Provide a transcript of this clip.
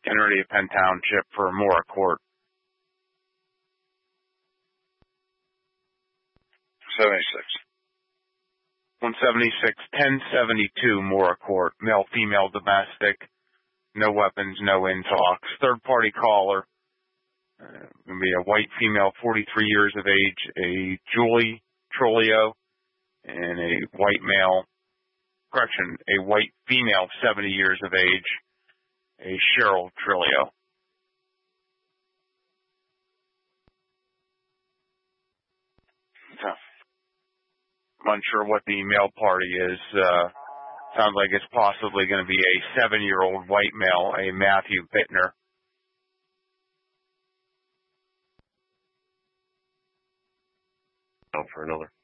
vicinity of Penn Township for Mora Court. 76. 176, 1072 Mora Court. Male, female, domestic. No weapons, no intox. Third party caller. Going to be a white female, 43 years of age, a Julie Trolio, and a white female, 70 years of age, a Cheryl Trolio. I'm unsure what the male party is. Sounds like it's possibly going to be a 7-year-old white male, a Matthew Bittner. For another.